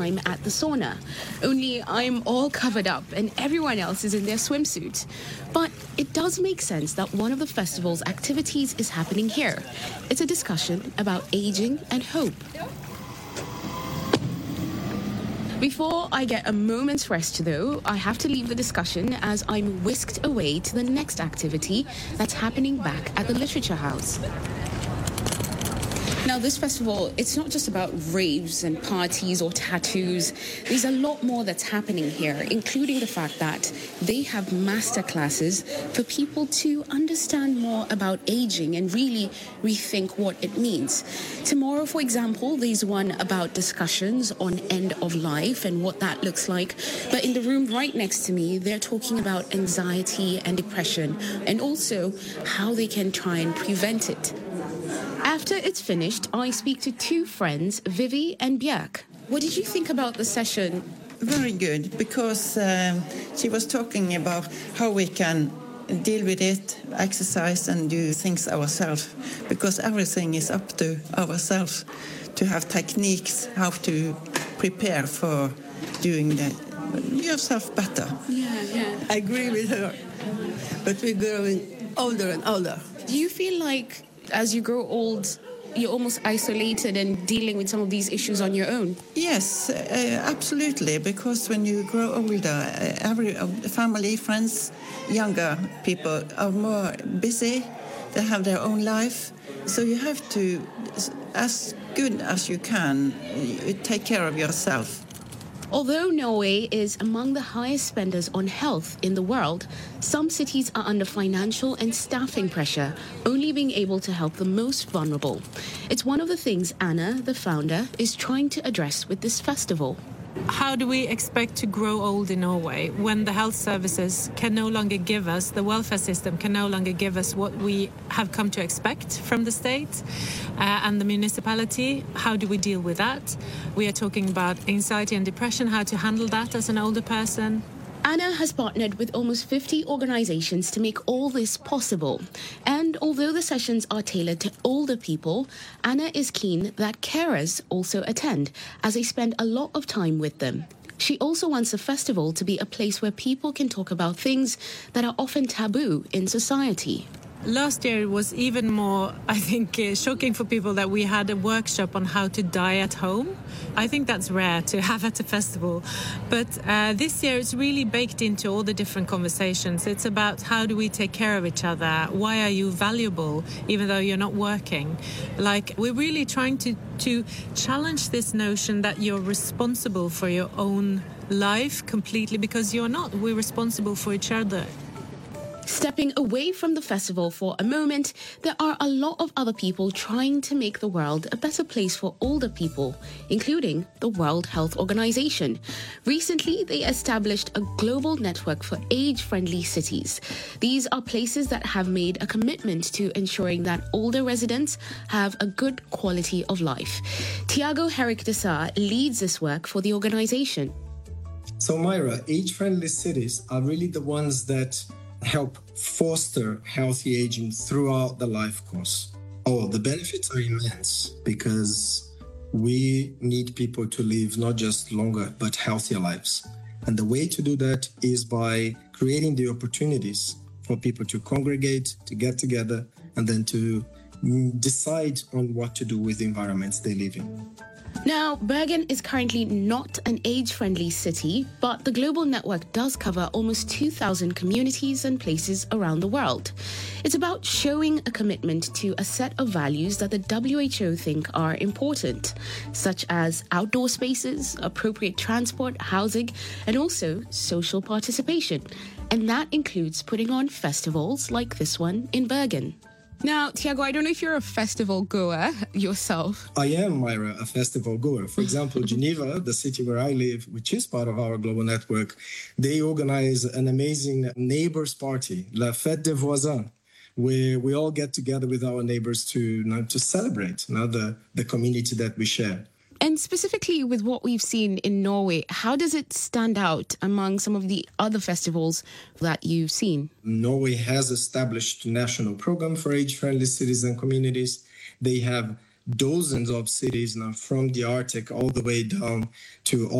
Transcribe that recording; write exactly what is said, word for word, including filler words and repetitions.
I'm at the sauna, only I'm all covered up and everyone else is in their swimsuit. But it does make sense that one of the festival's activities is happening here. It's a discussion about aging and hope. Before I get a moment's rest, though, I have to leave the discussion as I'm whisked away to the next activity that's happening back at the Literature House. Now, this festival, it's not just about raves and parties or tattoos. There's a lot more that's happening here, including the fact that they have masterclasses for people to understand more about aging and really rethink what it means. Tomorrow, for example, there's one about discussions on end of life and what that looks like. But in the room right next to me, they're talking about anxiety and depression and also how they can try and prevent it. After it's finished, I speak to two friends, Vivi and Björk. What did you think about the session? Very good, because um, she was talking about how we can deal with it, exercise and do things ourselves, because everything is up to ourselves to have techniques, how to prepare for doing the, yourself better. Yeah, yeah. I agree with her, but we're growing older and older. Do you feel like as you grow old, you're almost isolated and dealing with some of these issues on your own? Yes, uh, absolutely, because when you grow older, uh, every uh, family, friends, younger people are more busy, they have their own life, so you have to, as good as you can, take care of yourself. Although Norway is among the highest spenders on health in the world, some cities are under financial and staffing pressure, only being able to help the most vulnerable. It's one of the things Anna, the founder, is trying to address with this festival. How do we expect to grow old in Norway when the health services can no longer give us, the welfare system can no longer give us what we have come to expect from the state uh, and the municipality? How do we deal with that? We are talking about anxiety and depression, how to handle that as an older person. Anna has partnered with almost fifty organizations to make all this possible. And although the sessions are tailored to older people, Anna is keen that carers also attend, as they spend a lot of time with them. She also wants the festival to be a place where people can talk about things that are often taboo in society. Last year it was even more, I think, uh, shocking for people that we had a workshop on how to die at home. I think that's rare to have at a festival. But uh, this year it's really baked into all the different conversations. It's about how do we take care of each other? Why are you valuable even though you're not working? Like, we're really trying to, to challenge this notion that you're responsible for your own life completely, because you're not. We're responsible for each other. Stepping away from the festival for a moment, there are a lot of other people trying to make the world a better place for older people, including the World Health Organization. Recently, they established a global network for age-friendly cities. These are places that have made a commitment to ensuring that older residents have a good quality of life. Tiago Herrick de Sa leads this work for the organization. So, Myra, age-friendly cities are really the ones that help foster healthy aging throughout the life course. Oh, the benefits are immense because we need people to live not just longer, but healthier lives. And the way to do that is by creating the opportunities for people to congregate, to get together, and then to decide on what to do with the environments they live in. Now, Bergen is currently not an age-friendly city, but the global network does cover almost two thousand communities and places around the world. It's about showing a commitment to a set of values that the W H O think are important, such as outdoor spaces, appropriate transport, housing, and also social participation. And that includes putting on festivals like this one in Bergen. Now, Tiago, I don't know if you're a festival goer yourself. I am, Myra, a festival goer. For example, Geneva, the city where I live, which is part of our global network, they organize an amazing neighbors party, La Fête des Voisins, where we all get together with our neighbors to, you know, to celebrate you know, the, the community that we share. And specifically with what we've seen in Norway, how does it stand out among some of the other festivals that you've seen? Norway has established a national program for age-friendly cities and communities. They have dozens of cities now, from the Arctic all the way down to